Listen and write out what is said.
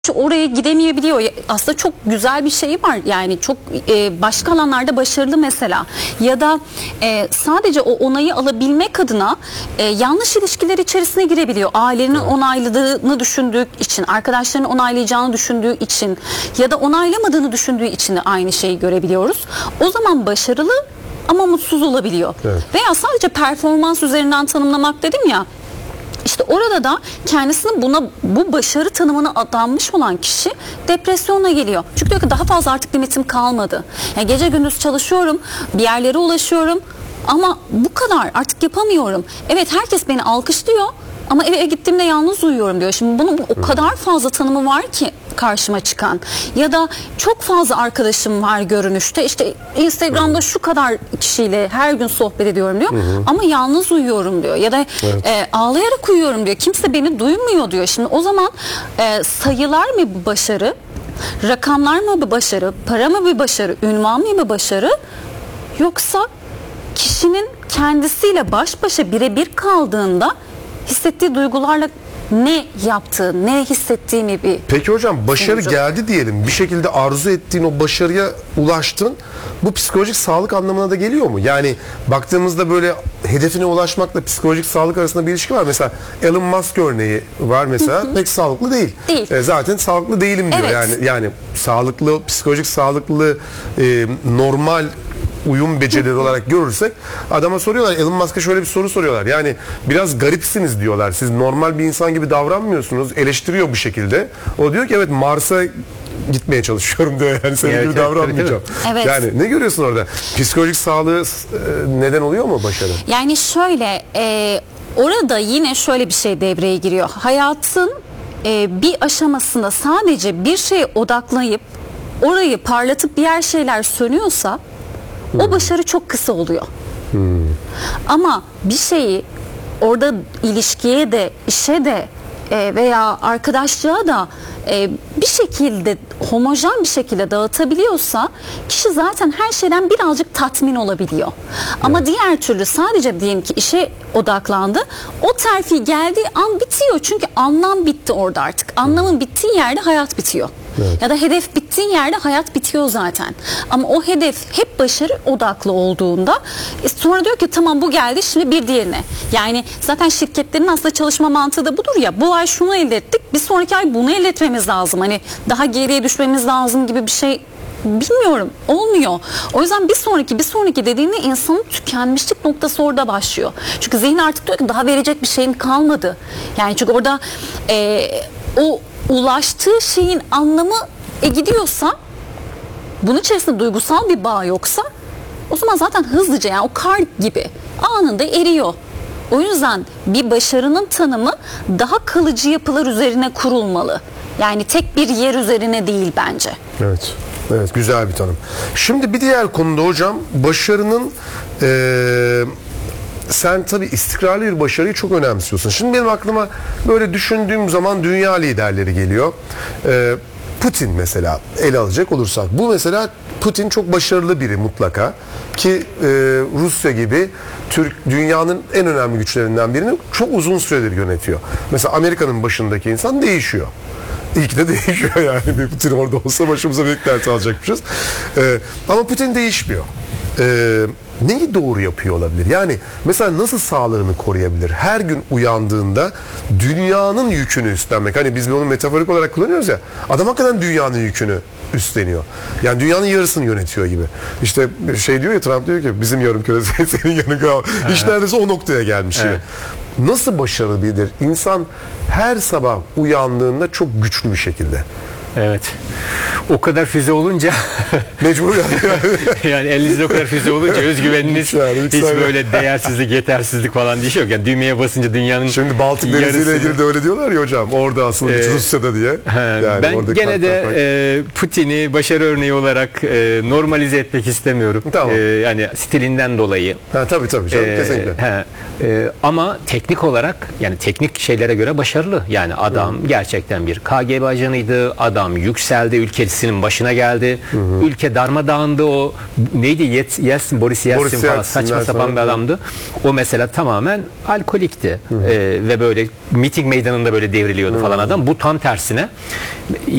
oraya gidemeyebiliyor. Aslında çok güzel bir şey var. Yani çok başka alanlarda başarılı mesela. Ya da sadece o onayı alabilmek adına yanlış ilişkiler içerisine girebiliyor. Ailenin onayladığını düşündüğü için, arkadaşlarının onaylayacağını düşündüğü için ya da onaylamadığını düşündüğü için de aynı şeyi görebiliyoruz. O zaman başarılı ama mutsuz olabiliyor. Evet. Veya sadece performans üzerinden tanımlamak dedim ya. İşte orada da kendisinin bu başarı tanımına adanmış olan kişi depresyona geliyor. Çünkü diyor ki daha fazla artık limitim kalmadı. Yani gece gündüz çalışıyorum, bir yerlere ulaşıyorum ama bu kadar artık yapamıyorum. Evet, herkes beni alkışlıyor ama eve gittiğimde yalnız uyuyorum diyor. Şimdi bunun o kadar fazla tanımı var ki karşıma çıkan. Ya da çok fazla arkadaşım var görünüşte. İşte Instagram'da şu kadar kişiyle her gün sohbet ediyorum diyor. Ama yalnız uyuyorum diyor. Ya da ağlayarak uyuyorum diyor. Kimse beni duymuyor diyor. Şimdi o zaman sayılar mı bu başarı? Rakamlar mı bu başarı? Para mı bir başarı? Ünvan mı bir başarı? Yoksa kişinin kendisiyle baş başa birebir kaldığında hissettiği duygularla ne yaptığı, ne hissettiğini bir... Peki hocam, başarı geldi diyelim. Bir şekilde arzu ettiğin o başarıya ulaştın. Bu psikolojik sağlık anlamına da geliyor mu? Yani baktığımızda böyle hedefine ulaşmakla psikolojik sağlık arasında bir ilişki var. Mesela Elon Musk örneği var mesela. Pek sağlıklı değil. Zaten sağlıklı değilim diyor. Yani sağlıklı, psikolojik sağlıklı, normal uyum becerileri olarak görürsek adama soruyorlar, Elon Musk'a şöyle bir soru soruyorlar. Yani biraz garipsiniz diyorlar. Siz normal bir insan gibi davranmıyorsunuz. Eleştiriyor bu şekilde. O diyor ki evet, Mars'a gitmeye çalışıyorum diyor. Yani senin gibi davranmayacağım. Evet. Yani ne görüyorsun orada? Psikolojik sağlığı neden oluyor mu başarı? Yani şöyle orada yine şöyle bir şey devreye giriyor. Hayatın bir aşamasında sadece bir şeye odaklayıp orayı parlatıp diğer şeyler sönüyorsa o başarı çok kısa oluyor. Ama bir şeyi orada ilişkiye de, işe de veya arkadaşlığa da bir şekilde homojen bir şekilde dağıtabiliyorsa kişi zaten her şeyden birazcık tatmin olabiliyor. Ama diğer türlü sadece diyelim ki işe odaklandı. O terfi geldiği an bitiyor. Çünkü anlam bitti orada artık. Anlamın bittiği yerde hayat bitiyor. Ya da hedef bittiği yerde hayat bitiyor zaten. Ama o hedef hep başarı odaklı olduğunda sonra diyor ki tamam, bu geldi, şimdi bir diğerine. Yani zaten şirketlerin aslında çalışma mantığı da budur ya. Bu ay şunu elde ettik, bir sonraki ay bunu elde etmemiz lazım. Hani daha geriye düşmemiz lazım gibi bir şey, bilmiyorum, olmuyor. O yüzden bir sonraki dediğinde insanın tükenmişlik noktası orada başlıyor. Çünkü zihin artık diyor ki daha verecek bir şeyin kalmadı. Yani çünkü orada o ulaştığı şeyin anlamı gidiyorsa, bunun içerisinde duygusal bir bağ yoksa, o zaman zaten hızlıca, yani o kar gibi anında eriyor. O yüzden bir başarının tanımı daha kalıcı yapılar üzerine kurulmalı. Yani tek bir yer üzerine değil bence. Evet. Evet, güzel bir tanım. Şimdi bir diğer konuda hocam, başarının sen tabii istikrarlı bir başarıyı çok önemsiyorsun. Şimdi benim aklıma böyle düşündüğüm zaman dünya liderleri geliyor. Putin mesela ele alacak olursak. Bu mesela Putin çok başarılı biri mutlaka. Ki Rusya gibi dünyanın en önemli güçlerinden birini çok uzun süredir yönetiyor. Mesela Amerika'nın başındaki insan değişiyor. İyi ki de değişiyor yani. Bir Putin orada olsa başımıza büyük dert alacakmışız. Ama Putin değişmiyor. Neyi doğru yapıyor olabilir? Yani mesela nasıl sağlığını koruyabilir? Her gün uyandığında dünyanın yükünü üstlenmek. Hani biz onu metaforik olarak kullanıyoruz ya. Adam hakikaten dünyanın yükünü üstleniyor. Yani dünyanın yarısını yönetiyor gibi. İşte şey diyor ya, Trump diyor ki bizim yarım küresi senin yarım küresi. İş neredeyse o noktaya gelmiş. Evet. Nasıl başarılı biridir? İnsan her sabah uyandığında çok güçlü bir şekilde. Evet. O kadar füze olunca mecbur yani elinizde o kadar füze olunca özgüveniniz hiç böyle değersizlik, yetersizlik falan diye şey yok. Yani düğmeye basınca dünyanın şimdi Baltık Denizi ile ilgili de öyle diyorlar ya hocam. Orada aslında Rusya'da diye. Yani ben gene de Putin'i başarı örneği olarak normalize etmek istemiyorum. Tamam. Yani stilinden dolayı. Tabii canım, kesinlikle. Ama teknik olarak, yani teknik şeylere göre başarılı. Yani adam gerçekten bir KGB ajanıydı. Adam adam yükseldi, ülkesinin başına geldi. Ülke darmadağındı, o neydi? Yeltsin, Boris Yeltsin falan, saçma sapan bir adamdı. O mesela tamamen alkolikti. Ve böyle miting meydanında böyle devriliyordu falan adam. Bu tam tersine